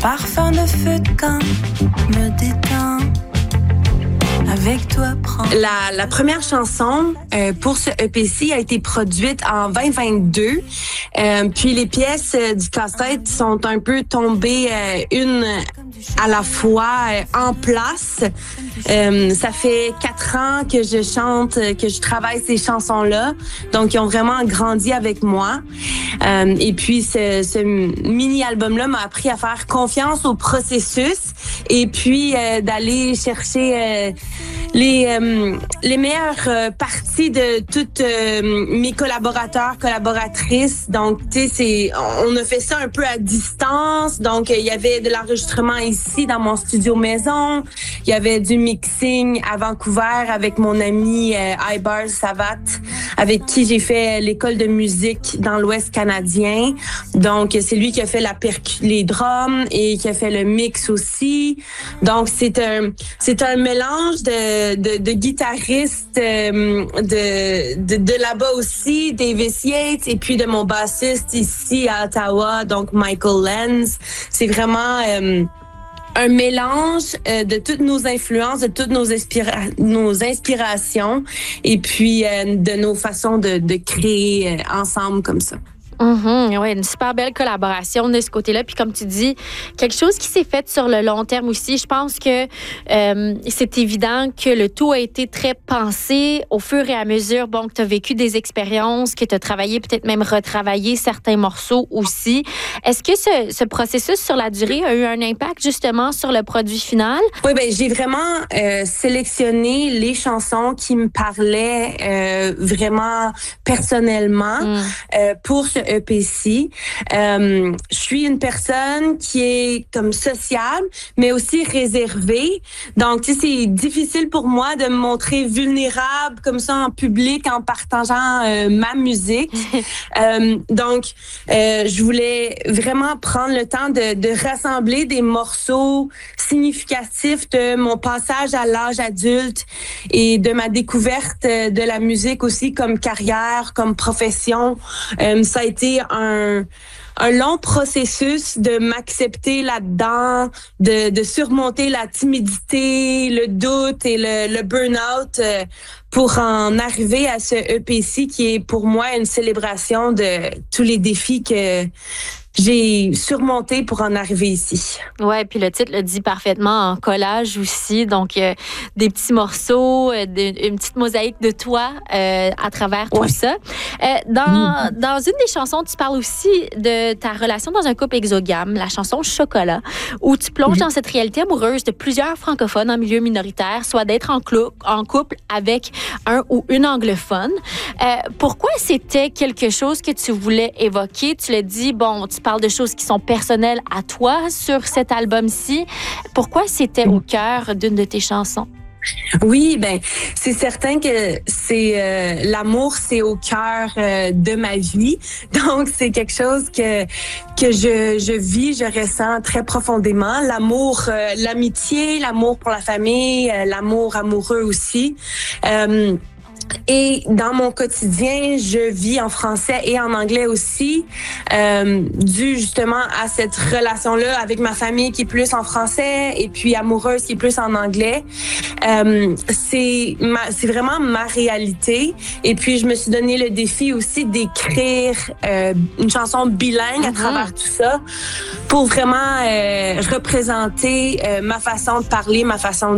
parfum de feu de camp me détend. Avec toi, prends. La première chanson pour ce EP-ci a été produite en 2022. Puis les pièces du casse-tête sont un peu tombées une à la fois en place. Ça fait 4 ans que je chante, que je travaille ces chansons-là. Donc, ils ont vraiment grandi avec moi. Et puis, ce mini-album-là m'a appris à faire confiance au processus et puis d'aller chercher les meilleures parties de toutes mes collaboratrices. Donc, tu sais, on a fait ça un peu à distance. Donc, il y avait de l'enregistrement ici dans mon studio maison. Il y avait du mixing à Vancouver avec mon ami Ibar Savat, avec qui j'ai fait l'école de musique dans l'Ouest canadien. Donc, c'est lui qui a fait les drums et qui a fait le mix aussi. Donc, c'est un mélange de guitaristes de là-bas aussi, Davis Yates, et puis de mon bassiste ici à Ottawa, donc Michael Lenz. C'est vraiment un mélange de toutes nos influences, de toutes nos inspirations, et puis de nos façons de créer ensemble comme ça. Oui, une super belle collaboration de ce côté-là. Puis comme tu dis, quelque chose qui s'est fait sur le long terme aussi. Je pense que c'est évident que le tout a été très pensé au fur et à mesure. Bon, que tu as vécu des expériences, que tu as travaillé, peut-être même retravaillé certains morceaux aussi. Est-ce que ce processus sur la durée a eu un impact justement sur le produit final? Oui, ben j'ai vraiment sélectionné les chansons qui me parlaient vraiment personnellement pour ce EP-ci. Je suis une personne qui est comme sociable, mais aussi réservée. Donc, tu sais, c'est difficile pour moi de me montrer vulnérable comme ça en public en partageant ma musique. Donc, je voulais vraiment prendre le temps de rassembler des morceaux significatifs de mon passage à l'âge adulte et de ma découverte de la musique aussi comme carrière, comme profession. Ça a été un long processus de m'accepter là-dedans, de surmonter la timidité, le doute et le burn-out pour en arriver à ce EP-ci qui est pour moi une célébration de tous les défis que j'ai surmonté pour en arriver ici. Ouais, puis le titre le dit parfaitement en collage aussi. Donc, des petits morceaux, une petite mosaïque de toi à travers tout ça. Dans une des chansons, tu parles aussi de ta relation dans un couple exogame, la chanson Chocolat, où tu plonges dans cette réalité amoureuse de plusieurs francophones en milieu minoritaire, soit d'être en couple avec un ou une anglophone. Pourquoi c'était quelque chose que tu voulais évoquer? Tu l'as dit, bon, tu parles de choses qui sont personnelles à toi sur cet album-ci. Pourquoi c'était au cœur d'une de tes chansons? Oui, ben c'est certain que c'est l'amour, c'est au cœur de ma vie. Donc c'est quelque chose que je vis, je ressens très profondément. L'amour, l'amitié, l'amour pour la famille, l'amour amoureux aussi. Et dans mon quotidien, je vis en français et en anglais aussi, dû justement à cette relation-là avec ma famille qui est plus en français et puis amoureuse qui est plus en anglais. C'est vraiment ma réalité. Et puis, je me suis donné le défi aussi d'écrire une chanson bilingue à travers tout ça pour vraiment représenter ma façon de parler, ma façon